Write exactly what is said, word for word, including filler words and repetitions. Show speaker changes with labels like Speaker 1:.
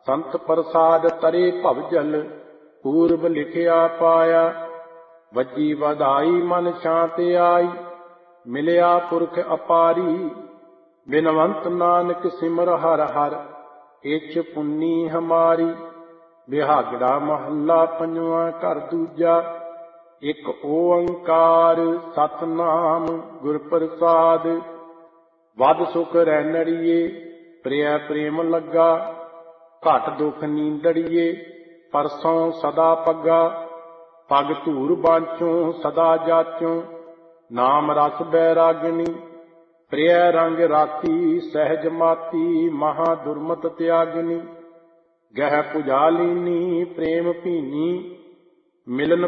Speaker 1: ਸੰਤ ਪ੍ਰਸਾਦ ਤਰੇ ਭਵਜਲ ਪੂਰਬ ਲਿਖਿਆ ਪਾਇਆ। ਵੱਜੀ ਵਧਾਈ ਮਨ ਸ਼ਾਂਤ ਆਈ ਮਿਲਿਆ ਪੁਰਖ ਅਪਾਰੀ। ਬਿਨਵੰਤ ਨਾਨਕ ਸਿਮਰ ਹਰ ਹਰ ਇਛ ਪੁੰਨੀ ਹਮਾਰੀ। ਬਿਹਾਗੜਾ ਮਹੱਲਾ ਪੰਜਵਾਂ ਘਰ ਦੂਜਾ। ਇੱਕ ਓੰਕਾਰ ਸਤਿਨਾਮ ਗੁਰ ਪ੍ਰਸਾਦ। ਵਦ ਸੁਖ ਰੈਣੜੀਏ ਪ੍ਰਿਆ ਪ੍ਰੇਮ ਲੱਗਾ। ਘਟ ਦੁਖ ਨੀਂਦੜੀਏ ਪਰਸੋਂ ਸਦਾ ਪੱਗਾ। ਪਗ ਧੂਰ ਬਾਂਚੋਂ ਸਦਾ ਜਾਚੋਂ ਨਾਮ ਰਸ ਬੈਰਾਗਣੀ। ਪ੍ਰਿਆ ਰੰਗ ਰਾਤੀ ਸਹਿਜ ਮਾਤੀ ਮਹਾ ਦੁਰਮਤ ਤਿਆਗਨੀ। ਗਹਿ ਪੁਜਾਲੀਨੀ ਪ੍ਰੇਮ ਭੀਨੀ ਮਿਲਨ